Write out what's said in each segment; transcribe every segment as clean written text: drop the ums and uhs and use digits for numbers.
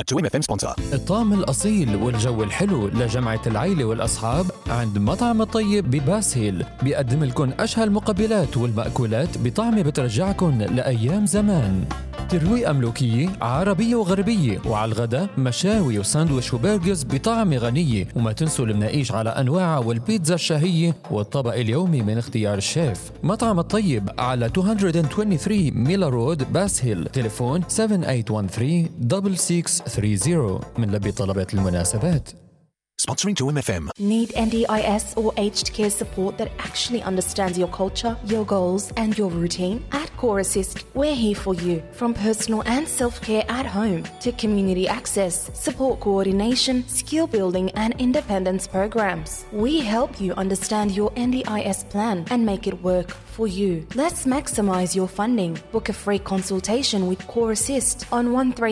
A 2MFM sponsor. الطعم الأصيل والجو الحلو لجمعة العيلة والأصحاب عند مطعم الطيب بباسهيل. بيقدم لكم أشهى المقبلات والمأكولات بطعمة بترجعكم لأيام زمان. ترويقة أملوكية عربية وغربية، وعلى الغداء مشاوي وساندويش وبرجرز بطعمة غنية. وما تنسوا المناقيش على أنواعها والبيتزا الشهية والطبق اليومي من اختيار الشيف. مطعم الطيب على 223 ميلا رود باسهيل. تليفون 7813-6630 من لبي طلبات المناسبات. Sponsoring 2MFM. Need NDIS or aged care support that actually understands your culture, your goals, and your routine? At Core Assist, we're here for you. From personal and self-care at home to community access, support coordination, skill building, and independence programs. We help you understand your NDIS plan and make it work for you. Let's maximize your funding. Book a free consultation with Core Assist on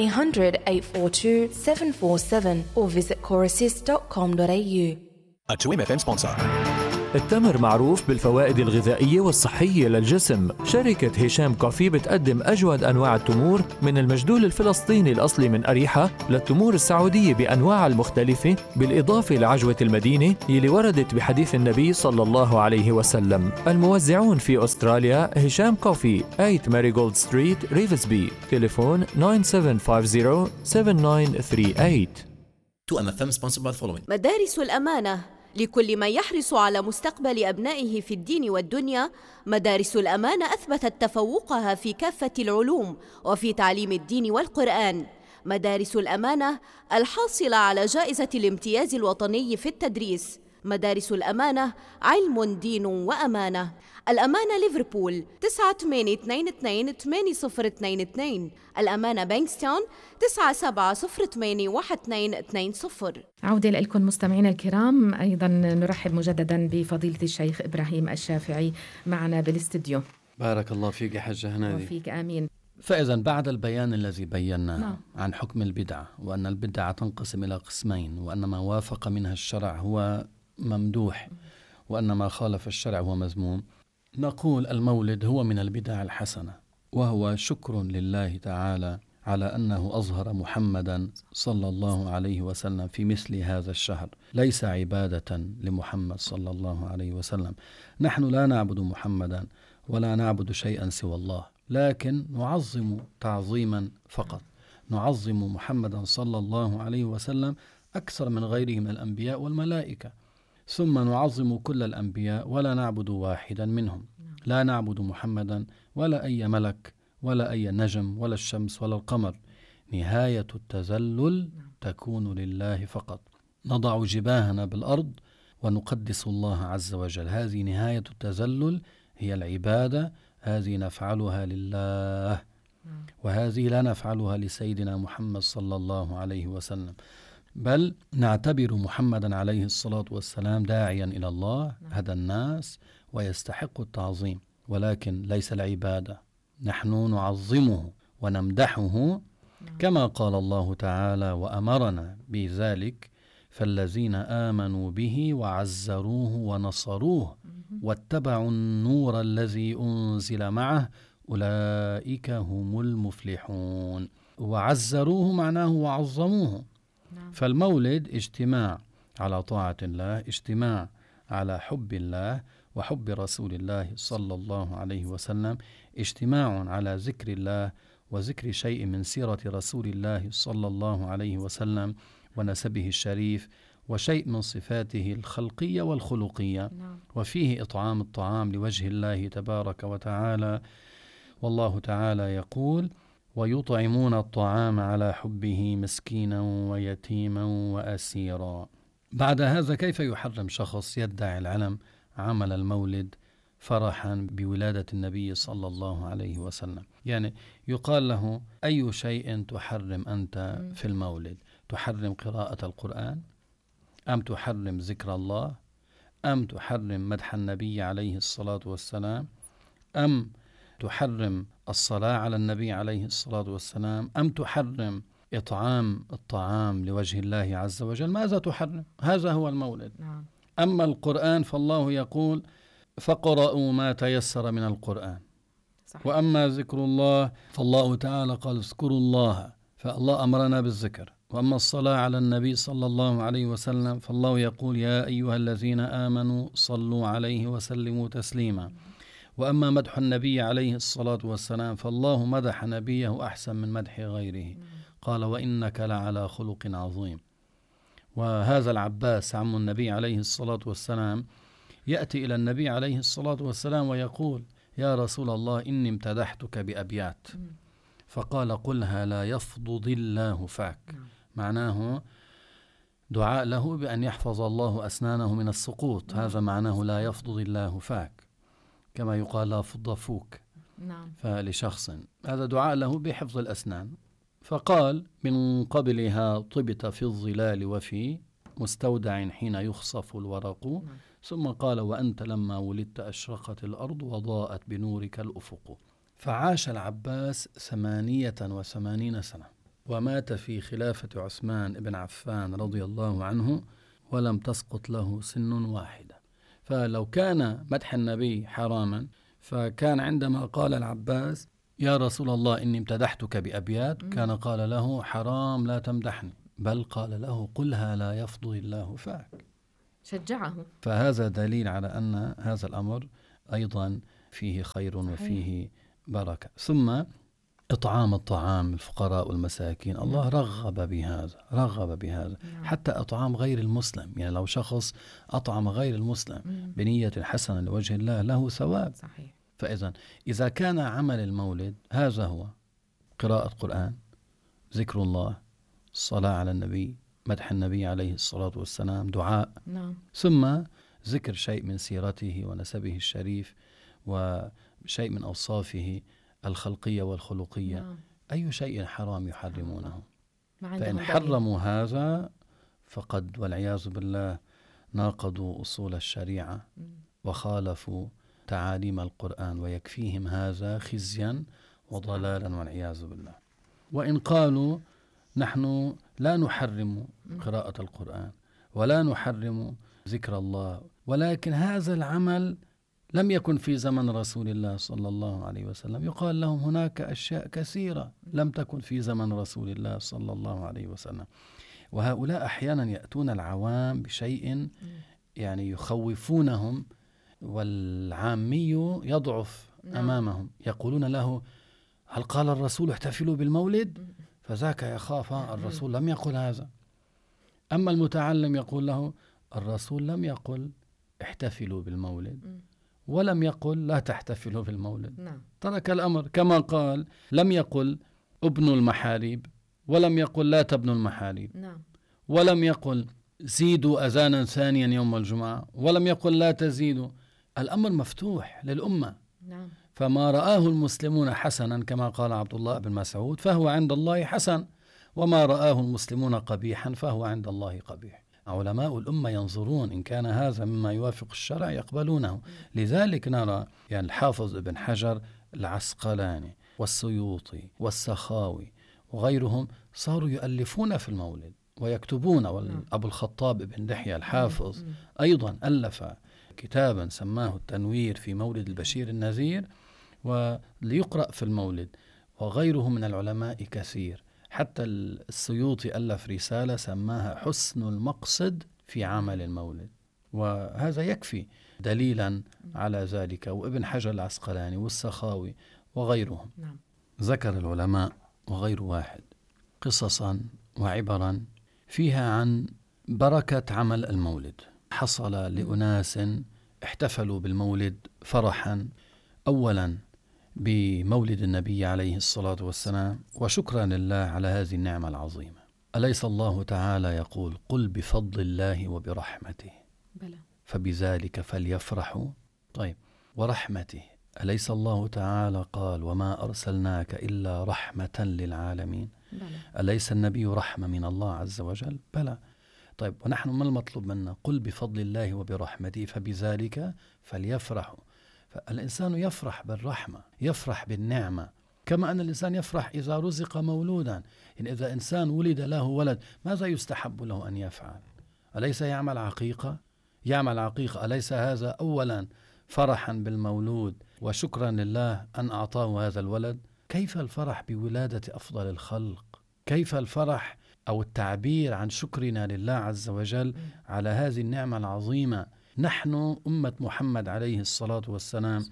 1300-842-747 or visit coreassist.com.au. A 2MFM sponsor. التمر معروف بالفوائد الغذائية والصحية للجسم. شركة هشام كوفي بتقدم أجود أنواع التمور من المجدول الفلسطيني الأصلي من أريحة للتمور السعودية بأنواعها المختلفة، بالإضافة لعجوة المدينة يلي وردت بحديث النبي صلى الله عليه وسلم. الموزعون في أستراليا هشام كوفي 8 ماريغولد ستريت ريفزبي. تليفون 9750-7938. 2MFM sponsored by the following. مدارس الأمانة لكل من يحرص على مستقبل أبنائه في الدين والدنيا. مدارس الأمانة أثبتت تفوقها في كافة العلوم وفي تعليم الدين والقرآن. مدارس الأمانة الحاصلة على جائزة الامتياز الوطني في التدريس. مدارس الأمانة علم دين وأمانة. الأمانة ليفربول 9822-8022. الأمانة بانكستون 97081220. عودة لكم مستمعينا الكرام. أيضا نرحب مجددا بفضيلة الشيخ إبراهيم الشافعي معنا بالاستديو. بارك الله فيك يا حجة هنادي. وفيك آمين. فإذا بعد البيان الذي بيناه عن حكم البدعة، وأن البدعة تنقسم إلى قسمين، وأن ما وافق منها الشرع هو ممدوح وأن ما خالف الشرع هو مذموم، نقول المولد هو من البدع الحسنة، وهو شكر لله تعالى على أنه أظهر محمدا صلى الله عليه وسلم في مثل هذا الشهر، ليس عبادة لمحمد صلى الله عليه وسلم. نحن لا نعبد محمدا ولا نعبد شيئا سوى الله، لكن نعظم تعظيما فقط، نعظم محمدا صلى الله عليه وسلم أكثر من غيره من الأنبياء والملائكة، ثم نعظم كل الأنبياء ولا نعبد واحدا منهم. لا نعبد محمدا ولا أي ملك ولا أي نجم ولا الشمس ولا القمر. نهاية التذلل تكون لله فقط. نضع جباهنا بالأرض ونقدس الله عز وجل. هذه نهاية التذلل، هي العبادة، هذه نفعلها لله، وهذه لا نفعلها لسيدنا محمد صلى الله عليه وسلم، بل نعتبر محمدا عليه الصلاة والسلام داعيا إلى الله، هدى الناس ويستحق التعظيم، ولكن ليس العبادة. نحن نعظمه ونمدحه كما قال الله تعالى وأمرنا بذلك: فالذين آمنوا به وعزروه ونصروه واتبعوا النور الذي أنزل معه أولئك هم المفلحون. وعزروه معناه وعظموه. فالمولد اجتماع على طاعة الله، اجتماع على حب الله وحب رسول الله صلى الله عليه وسلم، اجتماع على ذكر الله وذكر شيء من سيرة رسول الله صلى الله عليه وسلم ونسبه الشريف وشيء من صفاته الخلقية والخلقية، وفيه إطعام الطعام لوجه الله تبارك وتعالى. والله تعالى يقول: ويطعمون الطعام على حبه مسكينا ويتيما وأسيرا. بعد هذا كيف يحرم شخص يدعي العلم عمل المولد فرحا بولادة النبي صلى الله عليه وسلم؟ يعني يقال له: أي شيء تحرم أنت في المولد؟ تحرم قراءة القرآن؟ أم تحرم ذكر الله؟ أم تحرم مدح النبي عليه الصلاة والسلام؟ أم تحرم الصلاة على النبي عليه الصلاة والسلام؟ أم تحرم إطعام الطعام لوجه الله عز وجل؟ ماذا تحرم؟ هذا هو المولد. أما القرآن فالله يقول: فقرأوا ما تيسر من القرآن. صحيح. وأما ذكر الله فالله تعالى قال: اذكروا الله، فالله أمرنا بالذكر وأما الصلاة على النبي صلى الله عليه وسلم فالله يقول يا أيها الذين آمنوا صلوا عليه وسلموا تسليما. وأما مدح النبي عليه الصلاة والسلام فالله مدح نبيه أحسن من مدح غيره، قال وإنك لعلى خلق عظيم. وهذا العباس عم النبي عليه الصلاة والسلام يأتي إلى النبي عليه الصلاة والسلام ويقول يا رسول الله إني امتدحتك بأبيات، فقال قلها لا يفضض الله فاك. معناه دعاء له بأن يحفظ الله أسنانه من السقوط، هذا معناه لا يفضض الله فاك، كما يقال لا فض فوك فلشخص، هذا دعاء له بحفظ الأسنان. فقال من قبلها طبت في الظلال وفي مستودع حين يخصف الورق، ثم قال وأنت لما ولدت أشرقت الأرض وضاءت بنورك الأفق. فعاش العباس 88 سنة، ومات في خلافة عثمان بن عفان رضي الله عنه ولم تسقط له سن واحدة. فلو كان مدح النبي حراما فكان عندما قال العباس يا رسول الله إني امتدحتك بأبيات كان قال له حرام لا تمدحني، بل قال له قلها لا يفضل الله فاك، شجعه. فهذا دليل على أن هذا الأمر أيضا فيه خير وفيه بركة. ثم إطعام الطعام الفقراء والمساكين، الله رغب بهذا حتى إطعام غير المسلم، يعني لو شخص أطعم غير المسلم بنية حسنة لوجه الله له ثواب. صحيح. فإذا إذا كان عمل المولد هذا هو قراءة قرآن، ذكر الله، الصلاة على النبي، مدح النبي عليه الصلاة والسلام، دعاء، ثم ذكر شيء من سيرته ونسبه الشريف وشيء من أوصافه الخلقية والخلقية، أي شيء حرام يحرمونه. فإن حرموا هذا فقد والعياذ بالله ناقضوا أصول الشريعة وخالفوا تعاليم القرآن، ويكفيهم هذا خزيا وضلالا والعياذ بالله. وإن قالوا نحن لا نحرم قراءة القرآن ولا نحرم ذكر الله، ولكن هذا العمل لم يكن في زمن رسول الله صلى الله عليه وسلم، يقال لهم هناك أشياء كثيرة لم تكن في زمن رسول الله صلى الله عليه وسلم. وهؤلاء أحيانا يأتون العوام بشيء يعني يخوفونهم، والعامي يضعف أمامهم، يقولون له هل قال الرسول احتفلوا بالمولد؟ فذاك يخاف الرسول لم يقل هذا. أما المتعلم يقول له الرسول لم يقل احتفلوا بالمولد ولم يقل لا تحتفلوا بالمولد، ترك الأمر كما قال لم يقل ابنوا المحاريب ولم يقل لا تبنوا المحاريب، ولم يقل زيدوا أذانا ثانيا يوم الجمعة ولم يقل لا تزيدوا. الأمر مفتوح للأمة، فما رآه المسلمون حسنا كما قال عبد الله بن مسعود فهو عند الله حسن، وما رآه المسلمون قبيحا فهو عند الله قبيح. علماء الأمة ينظرون إن كان هذا مما يوافق الشرع يقبلونه. لذلك نرى يعني الحافظ ابن حجر العسقلاني والسيوطي والسخاوي وغيرهم صاروا يؤلفون في المولد ويكتبون، وأبو الخطاب بن دحية الحافظ أيضا ألف كتابا سماه التنوير في مولد البشير النذير وليقرأ في المولد، وغيره من العلماء كثير. حتى السيوطي ألف رسالة سماها حسن المقصد في عمل المولد، وهذا يكفي دليلا على ذلك. وابن حجر العسقلاني والسخاوي وغيرهم ذكر العلماء وغير واحد قصصا وعبرا فيها عن بركة عمل المولد. حصل لأناس احتفلوا بالمولد فرحا أولا بمولد النبي عليه الصلاة والسلام وشكرا لله على هذه النعمة العظيمة. أليس الله تعالى يقول قل بفضل الله وبرحمته بلى فبذلك فليفرحوا؟ طيب ورحمته، أليس الله تعالى قال وما أرسلناك إلا رحمة للعالمين؟ بلى. أليس النبي رحمة من الله عز وجل؟ بلى. طيب ونحن ما المطلوب منا؟ قل بفضل الله وبرحمته فبذلك فليفرحوا. فالإنسان يفرح بالرحمة، يفرح بالنعمة، كما أن الإنسان يفرح إذا رزق مولودا. يعني إذا إنسان ولد له ولد ماذا يستحب له أن يفعل؟ أليس يعمل عقيقة؟ يعمل عقيقة، أليس هذا أولا فرحا بالمولود وشكرا لله أن أعطاه هذا الولد؟ كيف الفرح بولادة أفضل الخلق؟ كيف الفرح أو التعبير عن شكرنا لله عز وجل على هذه النعمة العظيمة. نحن أمة محمد عليه الصلاة والسلام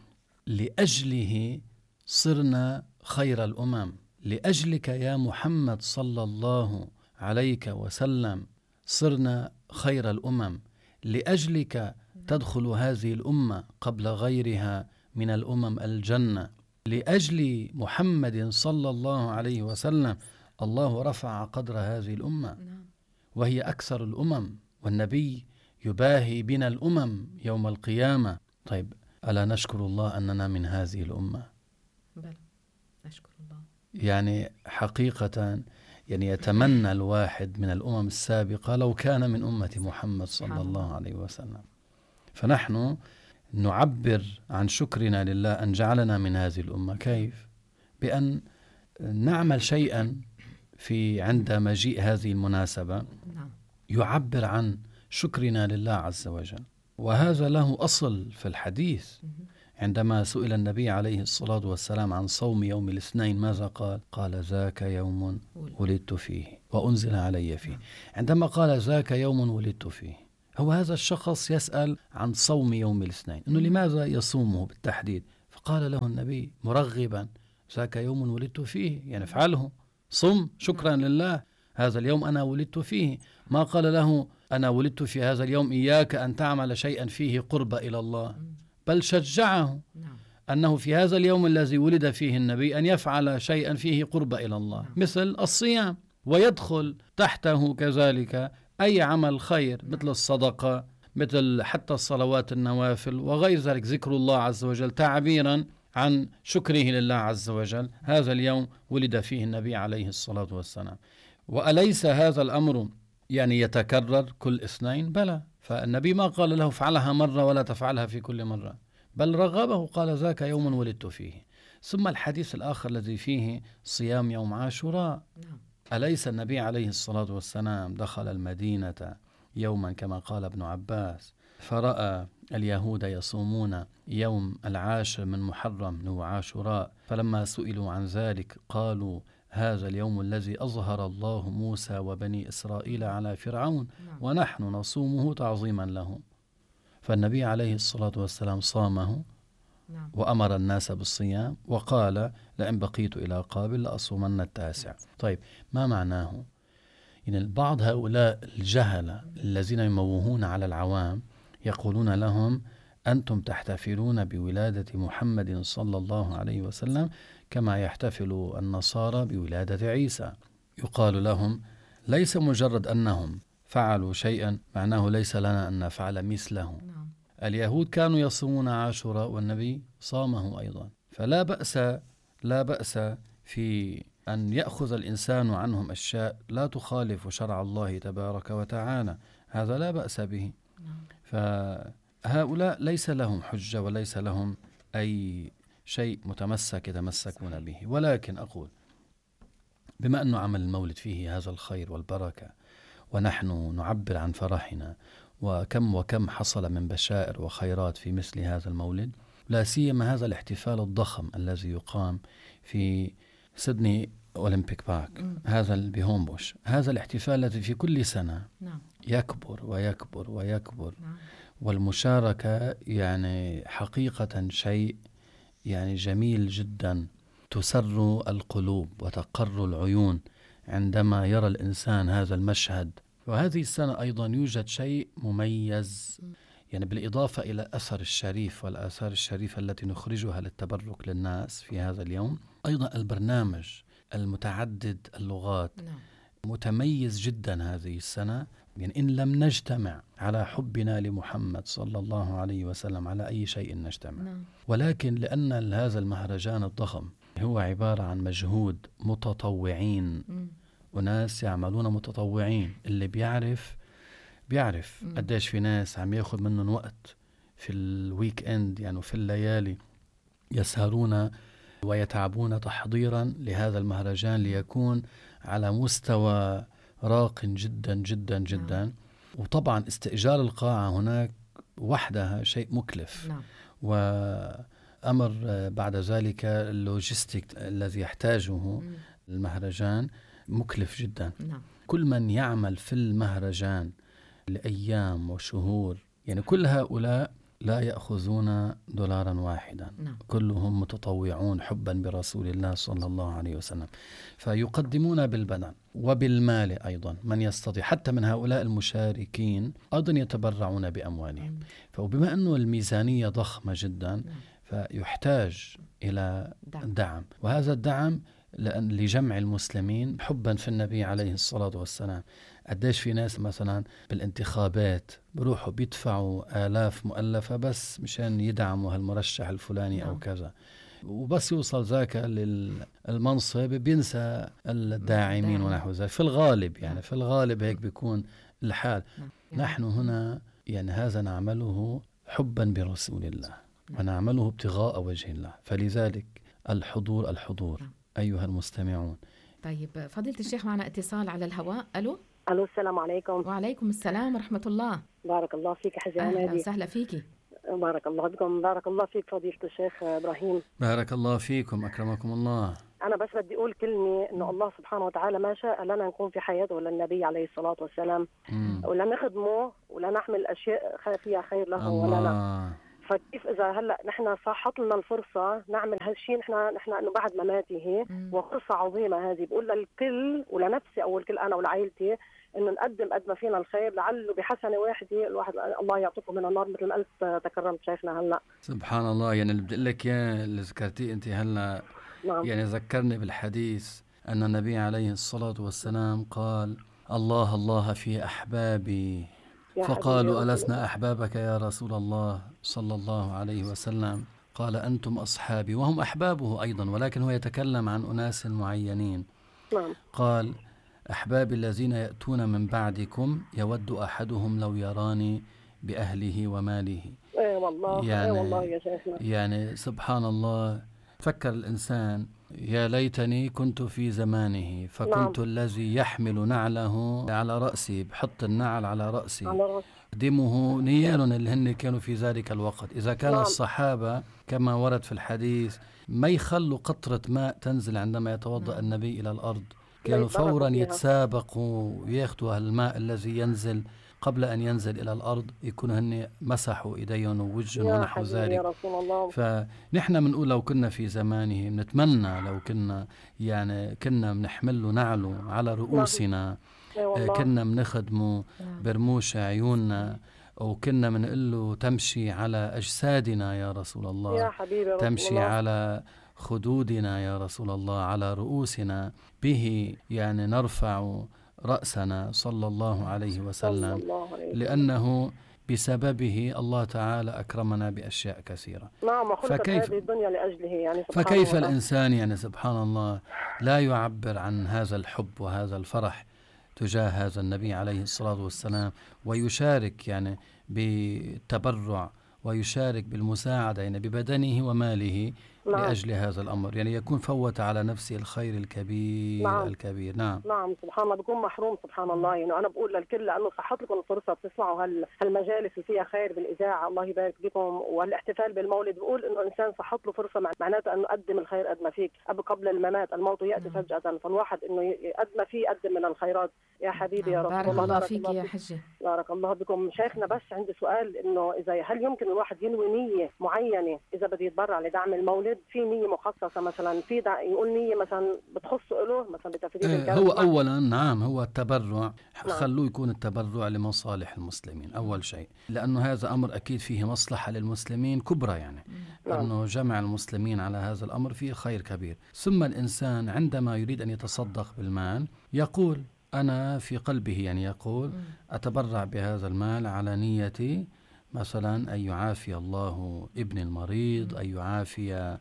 لأجله صرنا خير الأمم، لأجلك يا محمد صلى الله عليك وسلم صرنا خير الأمم، لأجلك تدخل هذه الأمة قبل غيرها من الأمم الجنة، لأجل محمد صلى الله عليه وسلم الله رفع قدر هذه الأمة وهي أكثر الأمم، والنبي يباهي بنا الأمم يوم القيامة. طيب ألا نشكر الله أننا من هذه الأمة؟ بلى نشكر الله. يعني حقيقة يعني يتمنى الواحد من الأمم السابقة لو كان من أمة محمد صلى الله عليه وسلم. فنحن نعبر عن شكرنا لله أن جعلنا من هذه الأمة. كيف؟ بأن نعمل شيئا في عند مجيء هذه المناسبة يعبر عن شكرنا لله عز وجل. وهذا له أصل في الحديث. عندما سئل النبي عليه الصلاة والسلام عن صوم يوم الاثنين ماذا قال؟ قال ذاك يوم ولدت فيه وأنزل علي فيه. عندما قال ذاك يوم ولدت فيه، هو هذا الشخص يسأل عن صوم يوم الاثنين، إنه لماذا يصومه بالتحديد؟ فقال له النبي مرغبا ذاك يوم ولدت فيه، يعني افعله، صم شكرا لله، هذا اليوم أنا ولدت فيه. ما قال له أنا ولدت في هذا اليوم إياك أن تعمل شيئا فيه قرب إلى الله، بل شجعه أنه في هذا اليوم الذي ولد فيه النبي أن يفعل شيئا فيه قرب إلى الله مثل الصيام، ويدخل تحته كذلك أي عمل خير مثل الصدقة، مثل حتى الصلوات النوافل وغير ذلك، ذكر الله عز وجل تعبيرا عن شكره لله عز وجل. هذا اليوم ولد فيه النبي عليه الصلاة والسلام. وأليس هذا الأمر يعني يتكرر كل اثنين؟ بلى. فالنبي ما قال له افعلها مرة ولا تفعلها في كل مرة، بل رغبه، قال ذاك يوم ولدت فيه. ثم الحديث الآخر الذي فيه صيام يوم عاشوراء، أليس النبي عليه الصلاة والسلام دخل المدينة يوما كما قال ابن عباس فرأى اليهود يصومون يوم العاشر من محرم هو عاشوراء، فلما سئلوا عن ذلك قالوا هذا اليوم الذي أظهر الله موسى وبني إسرائيل على فرعون ونحن نصومه تعظيما له. فالنبي عليه الصلاة والسلام صامه وأمر الناس بالصيام وقال لئن بقيت إلى قابل لأصومن التاسع. طيب ما معناه؟ يعني بعض هؤلاء الجهلة الذين يموهون على العوام يقولون لهم أنتم تحتفلون بولادة محمد صلى الله عليه وسلم كما يحتفل النصارى بولادة عيسى. يقال لهم ليس مجرد أنهم فعلوا شيئا معناه ليس لنا أن نفعل مثله. اليهود كانوا يصومون عاشوراء والنبي صامه أيضا، فلا بأس في أن يأخذ الإنسان عنهم أشياء لا تخالف شرع الله تبارك وتعالى، هذا لا بأس به. فهؤلاء ليس لهم حجة وليس لهم أي شيء يتمسكون به. ولكن أقول بما أنه عمل المولد فيه هذا الخير والبركة ونحن نعبر عن فرحنا وكم حصل من بشائر وخيرات في مثل هذا المولد، لا سيما هذا الاحتفال الضخم الذي يقام في سيدني أولمبيك بارك، هذا بهومبوش، هذا الاحتفال الذي في كل سنة يكبر ويكبر ويكبر. والمشاركة يعني حقيقة شيء يعني جميل جدا، تسر القلوب وتقر العيون عندما يرى الإنسان هذا المشهد. وهذه السنة أيضا يوجد شيء مميز، يعني بالإضافة إلى الأثر الشريف والآثار الشريفة التي نخرجها للتبرك للناس في هذا اليوم، أيضا البرنامج المتعدد اللغات متميز جدا هذه السنة. يعني إن لم نجتمع على حبنا لمحمد صلى الله عليه وسلم على أي شيء نجتمع، ولكن لأن هذا المهرجان الضخم هو عبارة عن مجهود متطوعين وناس يعملون متطوعين، اللي بيعرف قديش في ناس عم ياخذ منهم وقت في الويك اند، يعني في الليالي يسهرون ويتعبون تحضيرا لهذا المهرجان ليكون على مستوى راق جدا جدا جدا. وطبعا استئجار القاعة هناك وحدها شيء مكلف، وأمر بعد ذلك اللوجستيك الذي يحتاجه المهرجان مكلف جدا. نعم. كل من يعمل في المهرجان لأيام وشهور، يعني كل هؤلاء لا يأخذون دولارا واحدا. نعم. كلهم متطوعون حبا برسول الله صلى الله عليه وسلم، فيقدمون بالبدن وبالمال أيضا. من يستطيع حتى من هؤلاء المشاركين أيضا يتبرعون بأموالهم. فبما أنه الميزانية ضخمة جدا فيحتاج إلى دعم، وهذا الدعم لجمع المسلمين حبا في النبي عليه الصلاة والسلام. قديش في ناس مثلا بالانتخابات بروحوا بيدفعوا آلاف مؤلفة بس مشان يدعموا هالمرشح الفلاني أو كذا، وبس يوصل ذاك للمنصب بينسى الداعمين ونحو ذلك. في الغالب يعني في الغالب هيك بيكون الحال. نحن هنا يعني هذا نعمله حبا برسول الله ونعمله ابتغاء وجه الله، فلذلك الحضور أيها المستمعون. طيب فضيلة الشيخ معنا اتصال على الهواء. ألو السلام عليكم. وعليكم السلام ورحمة الله. بارك الله فيك حجة أهلا عنادي. وسهلا فيكي. بارك الله بكم. بارك الله فيك فضيلة الشيخ إبراهيم. بارك الله فيكم أكرمكم الله. أنا بس بدي أقول كلمة إنه الله سبحانه وتعالى ما شاء لنا نكون في حياته للنبي عليه الصلاة والسلام ولا نخدمه ولا نعمل أشياء فيها خير له ولنا. فكيف إذا هلأ نحن صاحت لنا الفرصة نعمل هالشيء نحن إنه بعد مماتي وفرصة عظيمة هذه. بقول للكل ولنفسي أو الكل أنا ولعائلتي إنه نقدم قد ما فينا الخير لعله بحسنة واحدة الواحد الله يعطيكم من النار مثل ما قلت تكرمت شيخنا هلأ. سبحان الله. يعني اللي بدي أقول لك يا اللي ذكرتيه أنت هلأ يعني ذكرني بالحديث أن النبي عليه الصلاة والسلام قال الله الله في أحبابي، فقالوا ألسنا أحبابك يا رسول الله صلى الله عليه وسلم؟ قال أنتم أصحابي، وهم أحبابه أيضا، ولكن هو يتكلم عن أناس معينين. قال أحبابي الذين يأتون من بعدكم يود أحدهم لو يراني بأهله وماله. والله يعني والله يا شيخنا يعني سبحان الله. فكر الإنسان يا ليتني كنت في زمانه فكنت الذي يحمل نعله على رأسي، بحط النعل على رأسي دمه نيال اللي هن كانوا في ذلك الوقت. إذا كان الصحابة كما ورد في الحديث ما يخلوا قطرة ماء تنزل عندما يتوضأ النبي إلى الأرض، كانوا فورا يتسابقوا وياخذوا الماء الذي ينزل قبل أن ينزل إلى الأرض، يكونوا هن مسحوا إيديهم ووجههم ونحو ذلك. فنحن بنقول لو كنا في زمانه، نتمنى لو كنا يعني كنا بنحمله نعله على رؤوسنا، كنا بنخدمه برموش عيوننا، وكنا بنقول له تمشي على أجسادنا يا رسول الله، يا حبيبي تمشي الله. على خدودنا يا رسول الله، على رؤوسنا، به يعني نرفع رأسنا صلى الله عليه وسلم، لأنه بسببه الله تعالى أكرمنا بأشياء كثيرة. نعم، خلقت هذه الدنيا لأجله يعني فكيف الإنسان يعني سبحان الله لا يعبر عن هذا الحب وهذا الفرح تجاه هذا النبي عليه الصلاة والسلام، ويشارك يعني بالتبرع ويشارك بالمساعدة يعني ببدنه وماله لأجل هذا الأمر، يعني يكون فوت على نفسه الخير الكبير. الكبير. نعم سبحان الله، بكون محروم سبحان الله. يعني أنا بقول للكل لأنه صحت لكم الفرصة بتسمعوا هالمجالس اللي فيها خير بالإذاعة، الله يبارك بكم، والاحتفال بالمولد. بقول إنه إنسان صحت له فرصة معناته أنه قدم الخير قد ما فيك قبل الممات، الموت يأتي فجأة، فالواحد إنه قد ما فيه يقدم من الخيرات. يا حبيبي يا رسول الله، بارك الله فيك يا حجة. بارك الله بكم شيخنا. بس عندي سؤال، إنه إذا هل يمكن الواحد ينوي نية معينة إذا بده يتبرع لدعم المولد؟ في نية مخصصة مثلا، في يقول نية مثلا بتخص له مثلا بتفريد الكلام؟ هو أولا نعم هو التبرع، خلوه يكون التبرع لمصالح المسلمين أول شيء، لأنه هذا أمر أكيد فيه مصلحة للمسلمين كبرى، يعني أنه جمع المسلمين على هذا الأمر فيه خير كبير. ثم الإنسان عندما يريد أن يتصدق بالمال يقول أنا في قلبه يعني يقول أتبرع بهذا المال على نيتي مثلا أن يعافي الله ابن المريض، أن يعافي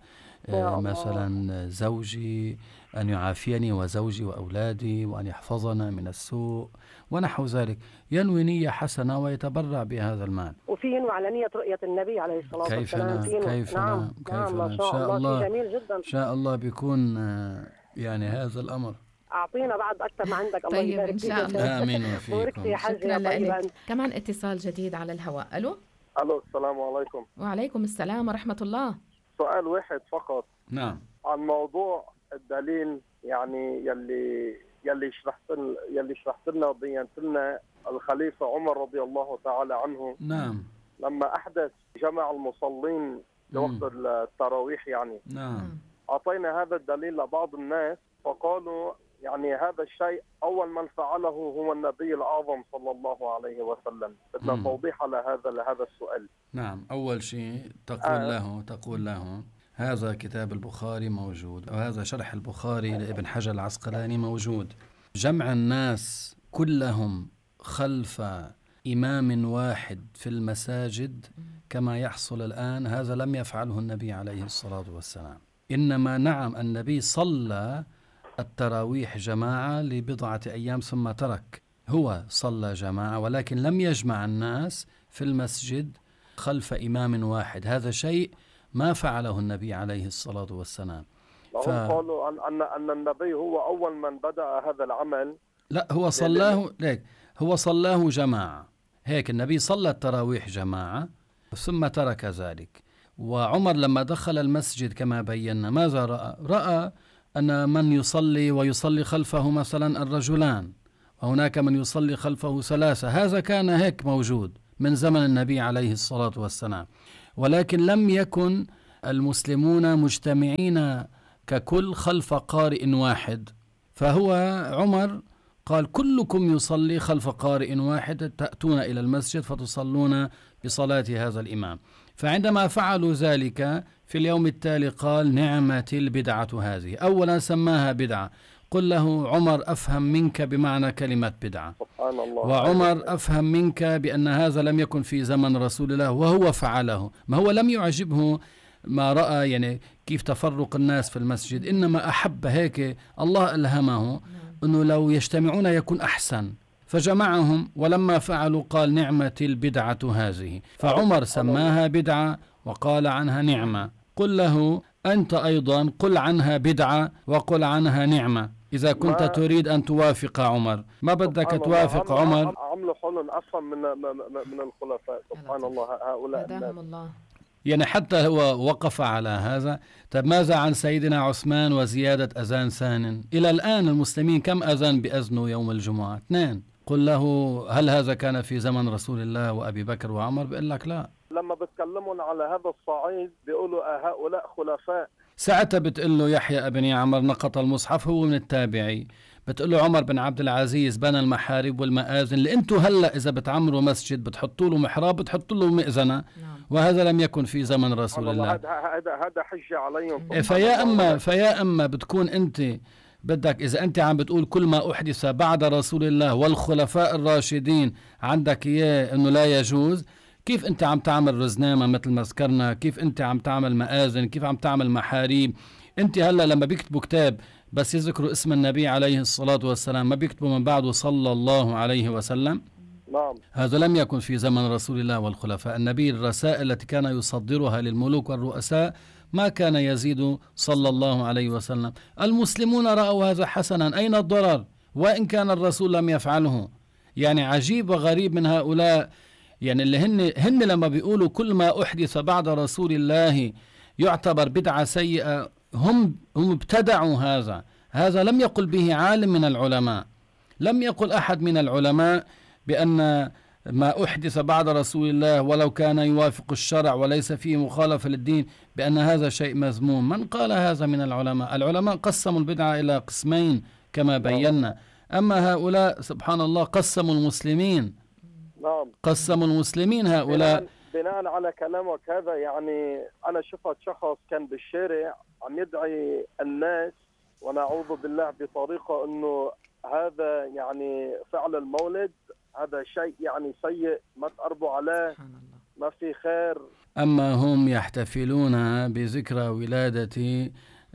مثلا زوجي، أن يعافيني وزوجي وأولادي، وأن يحفظنا من السوء ونحو ذلك. ينوي نية حسنة ويتبرع بهذا المال. وفي ينوي على نية رؤية النبي عليه الصلاة والسلام. كيف لا ما شاء الله جميل جدا. إن شاء الله بيكون يعني هذا الأمر. أعطينا بعد أكثر ما عندك. الله طيب يبارك إن شاء الله. آمين وفيكم. شكرا لك. كمان اتصال جديد على الهواء. ألو السلام عليكم. وعليكم السلام ورحمة الله. سؤال واحد فقط. نعم. عن موضوع الدليل، يعني يلي شرحت لنا وبينت لنا الخليفة عمر رضي الله تعالى عنه. نعم. لما أحدث جمع المصلين لوقت التراويح يعني. نعم. أعطينا هذا الدليل لبعض الناس فقالوا يعني هذا الشيء أول من فعله هو النبي الأعظم صلى الله عليه وسلم. بدنا توضيح على هذا السؤال. نعم. أول شيء تقول له هذا كتاب البخاري موجود، وهذا شرح البخاري لابن حجر العسقلاني موجود. جمع الناس كلهم خلف إمام واحد في المساجد كما يحصل الآن، هذا لم يفعله النبي عليه الصلاة والسلام. إنما نعم النبي صلى التراويح جماعة لبضعة أيام ثم ترك، هو صلى جماعة ولكن لم يجمع الناس في المسجد خلف إمام واحد. هذا شيء ما فعله النبي عليه الصلاة والسلام. قالوا أن النبي هو أول من بدأ هذا العمل. لا، هو صلاه جماعة. هيك النبي صلى التراويح جماعة ثم ترك ذلك. وعمر لما دخل المسجد كما بينا ماذا رأى؟ رأى أن من يصلي ويصلي خلفه مثلا الرجلان، وهناك من يصلي خلفه 3. هذا كان هيك موجود من زمن النبي عليه الصلاة والسلام، ولكن لم يكن المسلمون مجتمعين ككل خلف قارئ واحد. فهو عمر قال كلكم يصلي خلف قارئ واحد، تأتون إلى المسجد فتصلون بصلاة هذا الإمام. فعندما فعلوا ذلك في اليوم التالي قال نعمة البدعة هذه. أولا سماها بدعة. قل له عمر أفهم منك بمعنى كلمة بدعة، سبحان الله. وعمر أفهم منك بأن هذا لم يكن في زمن رسول الله وهو فعله. ما هو لم يعجبه ما رأى يعني كيف تفرق الناس في المسجد، إنما أحب هيك الله ألهمه أنه لو يجتمعون يكون أحسن، فجمعهم ولما فعلوا قال نعمة البدعة هذه. فعمر سماها بدعة وقال عنها نعمة. قل له أنت أيضا قل عنها بدعة وقل عنها نعمة إذا كنت تريد أن توافق عمر. ما بدك توافق عمر؟ عملوا حل أفهم من الخلفاء. سبحان الله هؤلاء هداهم الله. يعني حتى هو وقف على هذا. طب ماذا عن سيدنا عثمان وزيادة أذان ثان؟ إلى الآن المسلمين كم أذان بأذنوا يوم الجمعة؟ 2. قل له هل هذا كان في زمن رسول الله وأبي بكر وعمر؟ بيقول لك لا. لما بتكلمون على هذا الصعيد بيقولوا هؤلاء خلفاء. ساعتها بتقول له يحيى ابن يعمر نقط المصحف، هو من التابعي. بتقول له عمر بن عبد العزيز بنى المحارب والمآذن، اللي انتم هلا اذا بتعمروا مسجد بتحطوا له محراب بتحطوا له مئذنة، وهذا لم يكن في زمن رسول الله. هذا حجة عليهم. فيا اما بتكون انت بدك إذا أنت عم بتقول كل ما أحدث بعد رسول الله والخلفاء الراشدين عندك إياه أنه لا يجوز، كيف أنت عم تعمل رزنامة مثل ما ذكرنا؟ كيف أنت عم تعمل مآذن؟ كيف عم تعمل محاريب؟ أنت هلأ لما بيكتبوا كتاب بس يذكروا اسم النبي عليه الصلاة والسلام ما بيكتبوا من بعده صلى الله عليه وسلم؟ نعم. هذا لم يكن في زمن رسول الله والخلفاء. النبي الرسائل التي كان يصدرها للملوك والرؤساء ما كان يزيد صلى الله عليه وسلم. المسلمون رأوا هذا حسنا، أين الضرر وإن كان الرسول لم يفعله؟ يعني عجيب وغريب من هؤلاء، يعني اللي هن لما بيقولوا كل ما أحدث بعد رسول الله يعتبر بدعة سيئة، هم ابتدعوا هذا لم يقل به عالم من العلماء، لم يقل أحد من العلماء بأن ما أحدث بعد رسول الله ولو كان يوافق الشرع وليس فيه مخالفة للدين بأن هذا شيء مذموم. من قال هذا من العلماء؟ العلماء قسموا البدعة إلى قسمين كما بينا، أما هؤلاء سبحان الله قسموا المسلمين. نعم. قسموا المسلمين هؤلاء. بناء على كلامك هذا، يعني أنا شفت شخص كان بالشارع عم يدعي الناس ونعوذ بالله بطريقة أنه هذا يعني فعل المولد هذا شيء يعني سيء، ما تقربوا عليه، ما في خير. أما هم يحتفلون بذكرى ولادة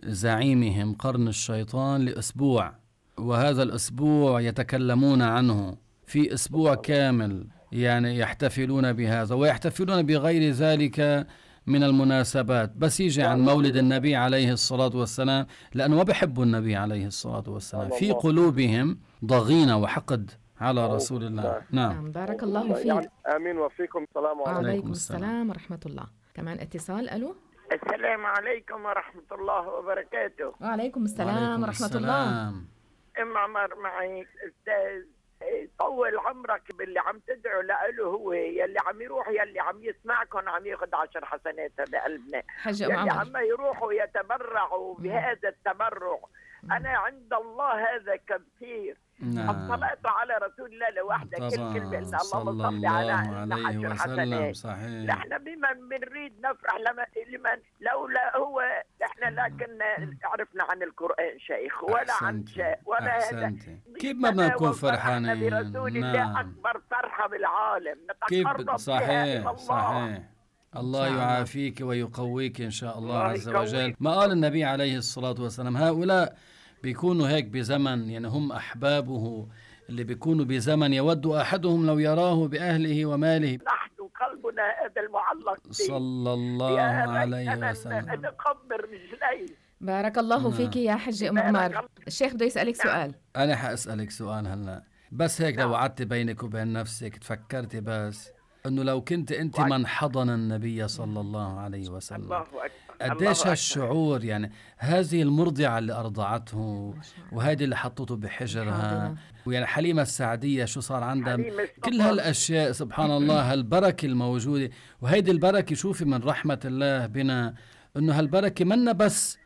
زعيمهم قرن الشيطان لأسبوع، وهذا الأسبوع يتكلمون عنه في أسبوع كامل، يعني يحتفلون بهذا ويحتفلون بغير ذلك من المناسبات. بس يجي عن مولد النبي عليه الصلاة والسلام، لأنه ما بيحبوا النبي عليه الصلاة والسلام، في قلوبهم ضغينة وحقد على رسول الله. نعم. بارك الله فيك. يعني آمين وفيكم. السلام عليكم. وعليكم السلام ورحمة الله. كمان اتصال. ألو. السلام عليكم ورحمة الله وبركاته. وعليكم السلام ورحمة الله. ام عمر معي استاذ، طول عمرك باللي عم تدعو له، هو يلي عم يروح يلي عم يسمعكم عم ياخذ 10 حسنات بقلبنا، يلي عم يروحوا يتبرعوا بهذا التبرع أنا عند الله هذا كثير. الصلاة على رسول الله لوحده كل كلمة إن اللهم صل على 10 حسنات. صحيح. نحن بمن بنريد نفرح لمن لولا هو نحن لكن عرفنا عن القرآن شيخ ولا عن شيء ولا هذا. كيف ما بدنا نكون فرحانين برسول الله أكبر فرحة بالعالم نتقرب صحيح صحيح. الله يعافيك ويقويك إن شاء الله عز وجل. ما قال النبي عليه الصلاة والسلام هؤلاء بيكونوا هيك بزمن، يعني هم أحبابه اللي بيكونوا بزمن يود أحدهم لو يراه بأهله وماله. نحن قلبنا هذا المعلق صلى الله عليه وسلم. نقبر رجلي. بارك الله فيك يا حج أم عمر. الشيخ بده يسألك سؤال. أنا حأسألك سؤال هلأ، بس هيك لو قعدت بينك وبين نفسك تفكرتي بس أنه لو كنت أنت من حضن النبي صلى الله عليه وسلم قديش هالشعور، يعني هذه المرضعة اللي أرضعته وهذه اللي حطته بحجرها، ويعني حليمة السعدية شو صار عندها، كل هالأشياء سبحان الله، هالبركة الموجودة. وهيدي البركة شوفي من رحمة الله بنا أنه هالبركة منا بس